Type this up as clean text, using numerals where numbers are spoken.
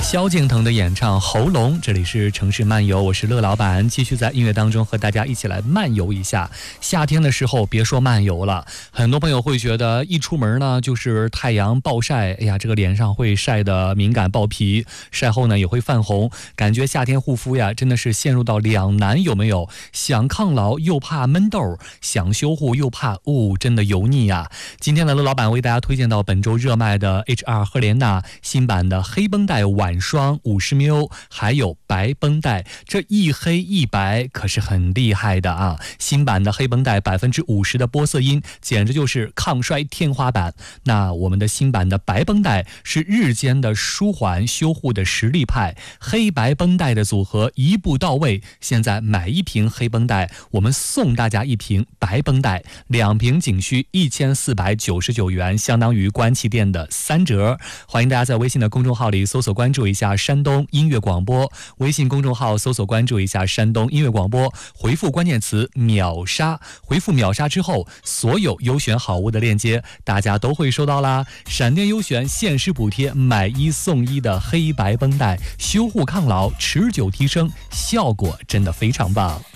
萧敬腾的演唱《喉咙》，这里是城市漫游，我是乐老板，继续在音乐当中和大家一起来漫游一下。夏天的时候别说漫游了，很多朋友会觉得一出门呢就是太阳暴晒，哎呀，这个脸上会晒得敏感爆皮，晒后呢也会泛红，感觉夏天护肤呀真的是陷入到两难，有没有？想抗老又怕闷痘，想修护又怕真的油腻呀。今天的乐老板为大家推荐到本周热卖的 HR 赫莲娜新版的黑绷带晚霜50ml，还有白绷带，这一黑一白可是很厉害的啊！新版的黑绷带50%的玻色因，简直就是抗衰天花板。那我们的新版的白绷带是日间的舒缓修护的实力派，黑白绷带的组合一步到位。现在买一瓶黑绷带，我们送大家一瓶白绷带，2瓶仅需1499元，相当于关旗店的3折。欢迎大家在微信的公众号里搜索关注一下山东音乐广播，微信公众号搜索关注一下山东音乐广播，回复关键词秒杀，回复秒杀之后，所有优选好物的链接大家都会收到啦。闪电优选限时补贴，买1送1的黑白绷带，修护抗老，持久提升，效果真的非常棒。